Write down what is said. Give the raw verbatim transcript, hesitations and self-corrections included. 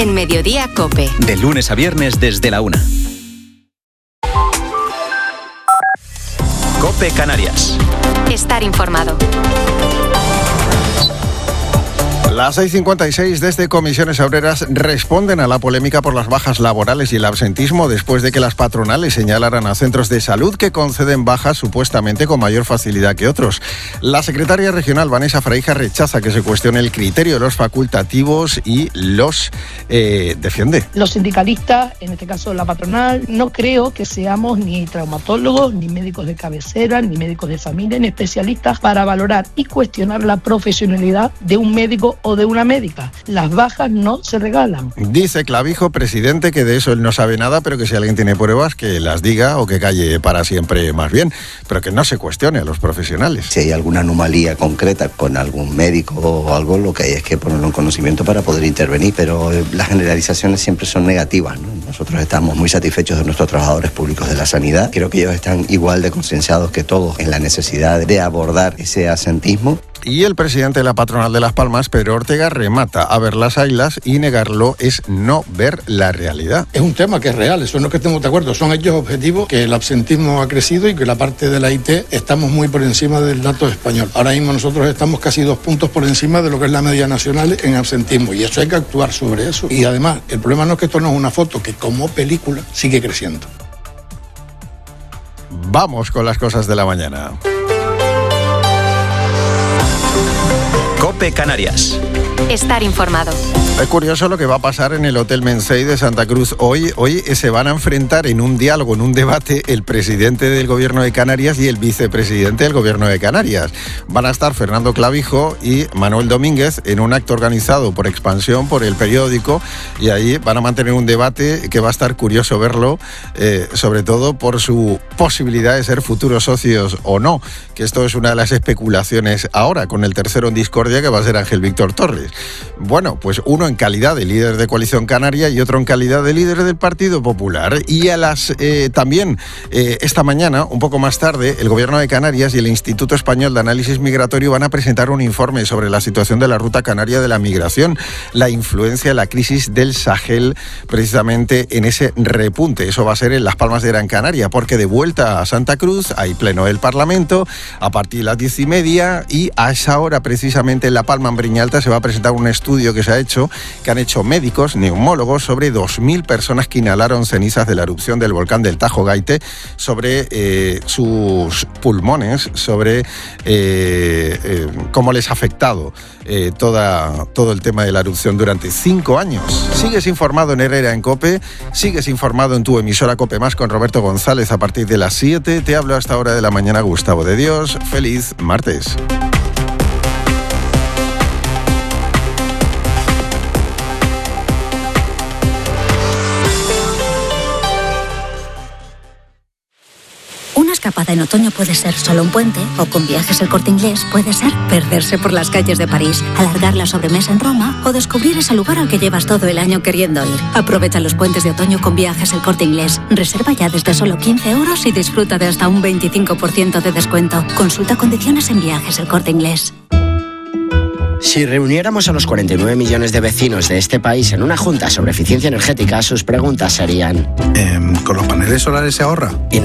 En Mediodía COPE. De lunes a viernes desde la una. COPE Canarias. Estar informado. Las seis cincuenta y seis desde Comisiones Obreras responden a la polémica por las bajas laborales y el absentismo después de que las patronales señalaran a centros de salud que conceden bajas supuestamente con mayor facilidad que otros. La secretaria regional Vanessa Fraija rechaza que se cuestione el criterio de los facultativos y los eh, defiende. Los sindicalistas, en este caso la patronal, no creo que seamos ni traumatólogos, ni médicos de cabecera, ni médicos de familia, ni especialistas para valorar y cuestionar la profesionalidad de un médico o de una médica. Las bajas no se regalan. Dice Clavijo, presidente, que de eso él no sabe nada, pero que si alguien tiene pruebas, que las diga o que calle para siempre más bien, pero que no se cuestione a los profesionales. Si hay alguna anomalía concreta con algún médico o algo, lo que hay es que ponerlo en conocimiento para poder intervenir, pero las generalizaciones siempre son negativas, ¿no? Nosotros estamos muy satisfechos de nuestros trabajadores públicos de la sanidad. Creo que ellos están igual de concienciados que todos en la necesidad de abordar ese asentismo. Y el presidente de la patronal de Las Palmas, Pedro Ortega, remata a ver las ailas y negarlo es no ver la realidad. Es un tema que es real, eso no es que estemos de acuerdo, son hechos objetivos, que el absentismo ha crecido y que la parte de la I T estamos muy por encima del dato español. Ahora mismo nosotros estamos casi dos puntos por encima de lo que es la media nacional en absentismo y eso hay que actuar sobre eso. Y además, el problema no es que esto no es una foto, que como película sigue creciendo. Vamos con las cosas de la mañana. COPE Canarias. Estar informado. Es curioso lo que va a pasar en el Hotel Mensei de Santa Cruz. Hoy, hoy se van a enfrentar en un diálogo, en un debate, el presidente del Gobierno de Canarias y el vicepresidente del Gobierno de Canarias. Van a estar Fernando Clavijo y Manuel Domínguez en un acto organizado por Expansión, por El Periódico, y ahí van a mantener un debate que va a estar curioso verlo, eh, sobre todo por su posibilidad de ser futuros socios o no, que esto es una de las especulaciones ahora, con el tercero en discordia, que va a ser Ángel Víctor Torres. Bueno, pues uno en calidad de líder de Coalición Canaria y otro en calidad de líder del Partido Popular. Y a las eh, también eh, esta mañana, un poco más tarde, el Gobierno de Canarias y el Instituto Español de Análisis Migratorio van a presentar un informe sobre la situación de la ruta canaria de la migración, la influencia de la crisis del Sahel precisamente en ese repunte. Eso va a ser en Las Palmas de Gran Canaria, porque de vuelta a Santa Cruz hay pleno del Parlamento a partir de las diez y media y a esa hora precisamente en La Palma, en Briñalta, se va a presentar un estudio que se ha hecho que han hecho médicos, neumólogos, sobre dos mil personas que inhalaron cenizas de la erupción del volcán del Tajo Gaite, sobre eh, sus pulmones, sobre eh, eh, cómo les ha afectado eh, toda, todo el tema de la erupción durante cinco años. Sigues informado en Herrera en COPE, sigues informado en tu emisora COPE Más con Roberto González a partir de las siete. Te hablo hasta hora de la mañana, Gustavo de Dios. Feliz martes. Una escapada en otoño puede ser solo un puente, o con Viajes El Corte Inglés puede ser perderse por las calles de París, alargar la sobremesa en Roma o descubrir ese lugar al que llevas todo el año queriendo ir. Aprovecha los puentes de otoño con Viajes El Corte Inglés. Reserva ya desde solo quince euros y disfruta de hasta un veinticinco por ciento de descuento. Consulta condiciones en Viajes El Corte Inglés. Si reuniéramos a los cuarenta y nueve millones de vecinos de este país en una junta sobre eficiencia energética, sus preguntas serían: Eh, ¿Con los paneles solares se ahorra?